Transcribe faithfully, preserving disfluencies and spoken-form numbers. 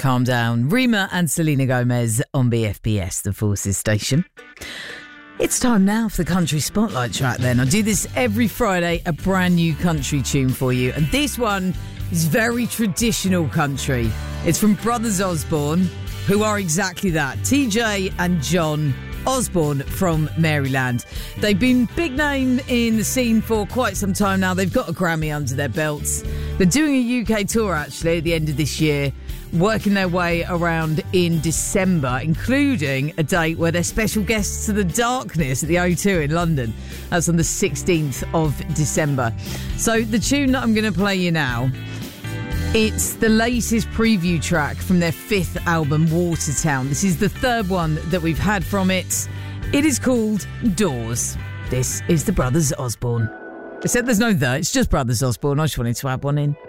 Calm Down. Rima and Selena Gomez on B F P S, the Forces station. It's time now for the country spotlight track then. I do this every Friday, a brand new country tune for you. And this one is very traditional country. It's from Brothers Osborne, who are exactly that. T J and John Osborne from Maryland. They've been big name in the scene for quite some time now. They've got a Grammy under their belts. They're doing a U K tour actually at the end of this year, working their way around in December, including a date where they're special guests to The Darkness at the O two in London. That's on the sixteenth of December. So the tune that I'm going to play you now, it's the latest preview track from their fifth album, Watertown. This is the third one that we've had from it. It is called Doors. This is the Brothers Osborne. I said there's no the, it's just Brothers Osborne. I just wanted to add one in.